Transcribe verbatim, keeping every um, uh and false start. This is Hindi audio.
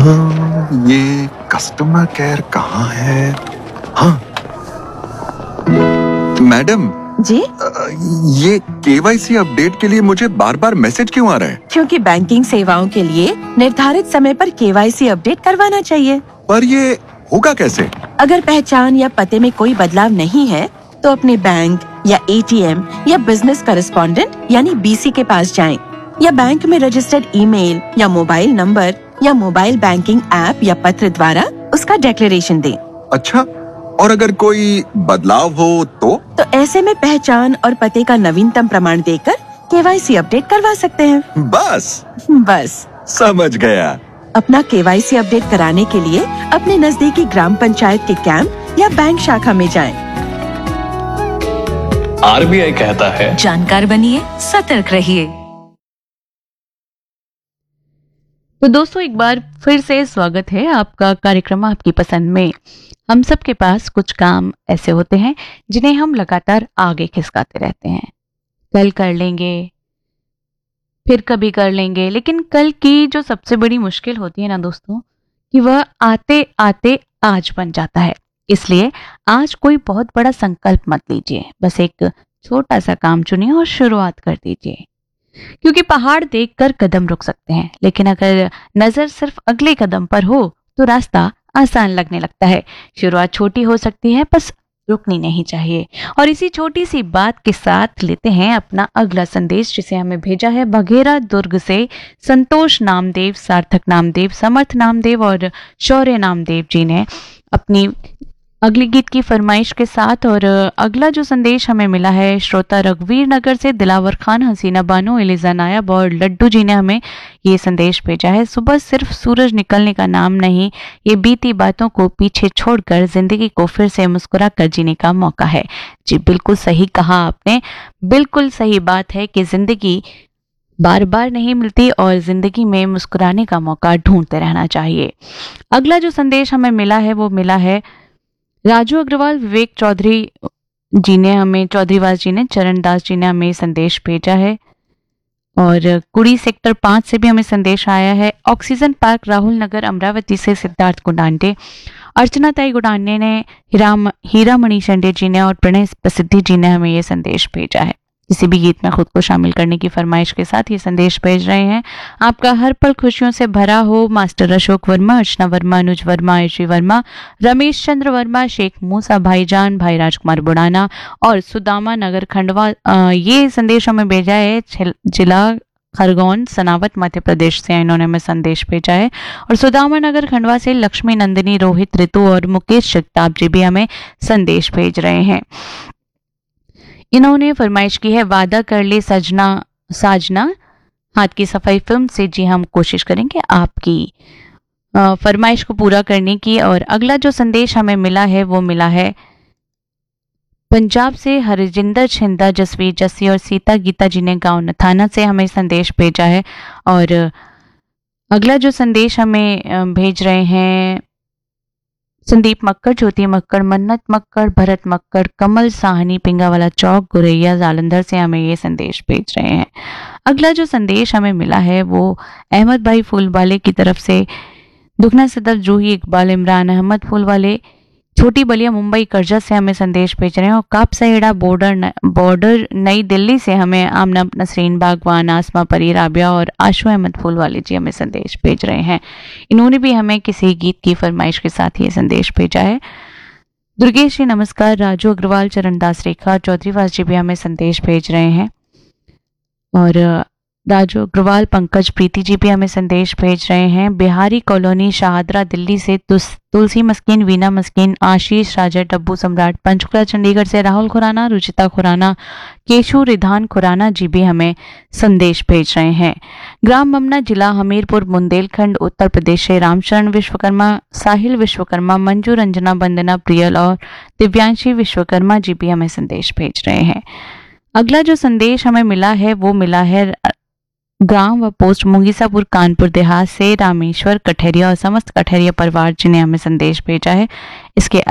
अ, ये कस्टमर केयर कहाँ है? हाँ, मैडम जी, अ, ये केवाईसी अपडेट के लिए मुझे बार बार मैसेज क्यों आ रहा है? क्योंकि बैंकिंग सेवाओं के लिए निर्धारित समय पर केवाईसी अपडेट करवाना चाहिए। पर ये होगा कैसे? अगर पहचान या पते में कोई बदलाव नहीं है, तो अपने बैंक या एटीएम या बिजनेस करेस्पॉन्डेंट यानी बीसी के पास जाएं, या बैंक में रजिस्टर्ड ईमेल या मोबाइल नंबर या मोबाइल बैंकिंग ऐप या पत्र द्वारा उसका डिक्लेरेशन दें। अच्छा, और अगर कोई बदलाव हो तो? तो ऐसे में पहचान और पते का नवीनतम प्रमाण देकर केवाईसी अपडेट करवा सकते हैं। बस बस समझ गया। अपना केवाईसी अपडेट कराने के लिए अपने नजदीकी ग्राम पंचायत के कैंप या बैंक शाखा में जाएं। आरबीआई कहता है, जानकार बनिए, सतर्क रहिए। तो दोस्तों, एक बार फिर से स्वागत है आपका कार्यक्रम आपकी पसंद में। हम सब के पास कुछ काम ऐसे होते हैं जिन्हें हम लगातार आगे खिसकाते रहते हैं। कल कर लेंगे, फिर कभी कर लेंगे, लेकिन कल की जो सबसे बड़ी मुश्किल होती है ना दोस्तों, कि वह आते आते आज बन जाता है। इसलिए आज कोई बहुत बड़ा संकल्प मत लीजिए, बस एक छोटा सा काम चुनिए और शुरुआत कर दीजिए। क्योंकि पहाड़ देखकर कदम रुक सकते हैं, लेकिन अगर नजर सिर्फ अगले कदम पर हो तो रास्ता आसान लगने लगता है। शुरुआत छोटी हो सकती है, बस रुकनी नहीं चाहिए। और इसी छोटी सी बात के साथ लेते हैं अपना अगला संदेश, जिसे हमें भेजा है बघेरा दुर्ग से संतोष नामदेव, सार्थक नामदेव, समर्थ नामदेव और शौर्य नामदेव जी ने अपनी अगली गीत की फरमाइश के साथ। और अगला जो संदेश हमें मिला है श्रोता रघुवीर नगर से दिलावर खान, हसीना बानो, एलिजा नायब और लड्डू जी ने हमें ये संदेश भेजा है। सुबह सिर्फ सूरज निकलने का नाम नहीं, ये बीती बातों को पीछे छोड़कर जिंदगी को फिर से मुस्कुरा कर जीने का मौका है। जी बिल्कुल सही कहा आपने, बिल्कुल सही बात है कि जिंदगी बार बार नहीं मिलती और जिंदगी में मुस्कुराने का मौका ढूंढते रहना चाहिए। अगला जो संदेश हमें मिला है वो मिला है राजू अग्रवाल, विवेक चौधरी जी ने हमें, चौधरीवास जी ने, चरणदास जी ने हमें संदेश भेजा है। और कुड़ी सेक्टर पाँच से भी हमें संदेश आया है। ऑक्सीजन पार्क राहुल नगर अमरावती से सिद्धार्थ गुडांडे, अर्चना ताई गुडांडे ने, हीरा हीरामणि शंडे जी ने और प्रणय प्रसिद्धि जी ने हमें ये संदेश भेजा है। किसी भी गीत में खुद को शामिल करने की फरमाइश के साथ ये संदेश भेज रहे हैं। आपका हर पल खुशियों से भरा हो। मास्टर अशोक वर्मा, अर्चना वर्मा, अनुज वर्मा, आयुषी वर्मा, रमेश चंद्र वर्मा, शेख मूसा भाईजान, भाई राजकुमार बुढ़ाना और सुदामा नगर खंडवा, ये संदेश हमें भेजा है जिला खरगोन सनावत मध्य प्रदेश से इन्होंने हमें संदेश भेजा है। और सुदामा नगर खंडवा से लक्ष्मी नंदिनी, रोहित, ऋतु और मुकेश जगताप जी भी हमें संदेश भेज रहे हैं। इन्होंने फरमाइश की है वादा कर ले सजना साजना, हाथ की सफाई फिल्म से। जी हम कोशिश करेंगे आपकी फरमाइश को पूरा करने की। और अगला जो संदेश हमें मिला है वो मिला है पंजाब से हरजिंदर छिंदा, जसवीर जस्सी और सीता गीता जी ने गांव नथाना से हमें संदेश भेजा है। और अगला जो संदेश हमें भेज रहे हैं संदीप मक्कड़, ज्योति मक्कड़, मन्नत मक्कड़, भरत मक्कड़, कमल साहनी, पिंगावाला चौक, गुरैया जालंधर से हमें ये संदेश भेज रहे हैं। अगला जो संदेश हमें मिला है वो अहमद भाई फूलवाले की तरफ से, दुखना सदर, जूही इकबाल, इमरान अहमद फूलवाले, छोटी बलिया, मुंबई, करजा से हमें संदेश भेज रहे हैं। और काप सहेड़ा बॉर्डर बॉर्डर नई दिल्ली से हमें आमना नसरीन बागवान, आसमा परी, राबिया और आशु अहमद फूलवाले जी हमें संदेश भेज रहे हैं। इन्होंने भी हमें किसी गीत की फरमाइश के साथ ये संदेश भेजा है। दुर्गेश जी नमस्कार, राजू अग्रवाल, चरणदास रेखा, चौधरीवास जी भी हमें संदेश भेज रहे हैं। और राजू अग्रवाल, पंकज, प्रीति जी भी हमें संदेश भेज रहे हैं। बिहारी कॉलोनी, शाहदरा, दिल्ली से तुलसी मस्किन, वीना मस्किन, आशीष, राजा, डब्बू सम्राट, पंचकुला चंडीगढ़ से राहुल खुराना, रुचिता खुराना, केशु रिधान खुराना जी भी हमें संदेश भेज रहे हैं। ग्राम ममना, जिला हमीरपुर, बुंदेलखंड, उत्तर प्रदेश से रामशरण विश्वकर्मा, साहिल विश्वकर्मा, मंजू, रंजना, बंदना, प्रियल और दिव्यांशी विश्वकर्मा जी भी हमें संदेश भेज रहे हैं। अगला जो संदेश हमें मिला है वो मिला है ग्राम व पोस्ट मुंगीसापुर, कानपुर देहात से रामेश्वर कठेरिया और समस्त कठेरिया परिवार जी ने हमें संदेश भेजा है। इसके